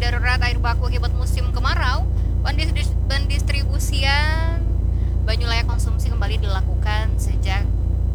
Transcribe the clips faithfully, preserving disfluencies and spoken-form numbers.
darurat air baku akibat musim kemarau, pendis- pendistribusian banyu layak konsumsi kembali dilakukan sejak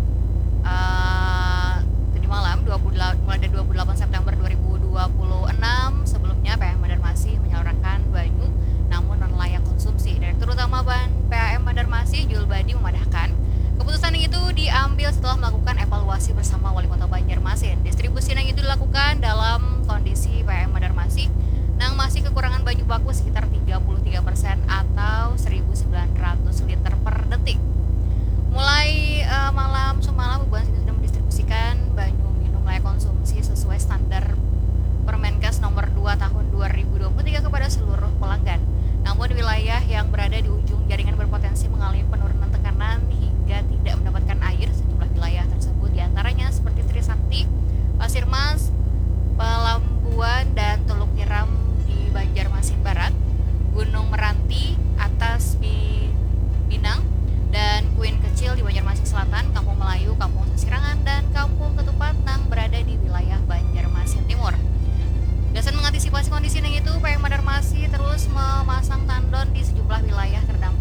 uh, tadi malam dua puluh delapan, mulai dari dua puluh delapan September dua ribu dua puluh enam. Sebelumnya P A M Banjarmasin menyalurkan banyu namun non layak konsumsi. Direktur Utama Ban P A M Banjarmasin Julbadi memadahkan keputusan itu diambil setelah melakukan evaluasi bersama Wali Kota Banjarmasin. Distribusi yang itu dilakukan dalam kondisi P A M Banjarmasin yang masih kekurangan banyu baku sekitar tiga puluh tiga persen atau seribu sembilan ratus liter per detik. Mulai uh, malam semalam Buan Situ sudah mendistribusikan banyu minum layak konsumsi sesuai standar Permenkes nomor dua tahun dua ribu dua puluh tiga kepada seluruh pelanggan. Namun wilayah yang berada di ujung jaringan berpotensi mengalami penurunan tekanan hingga tidak mendapatkan air. Sejumlah wilayah tersebut diantaranya seperti Trisakti, Pasir Mas, Pelambuan, dan Teluk Nyiram di Banjarmasin Barat, Gunung Meranti, Atas Binang, dan Kuin Kecil di Banjarmasin Selatan, Kampung Melayu, Kampung Sasirangan, dan Kampung Ketupat yang berada di wilayah Banjarmasin Timur. Dasar mengantisipasi kondisi yang itu, P A M Banjarmasin terus memasang tandon di sejumlah wilayah terdampak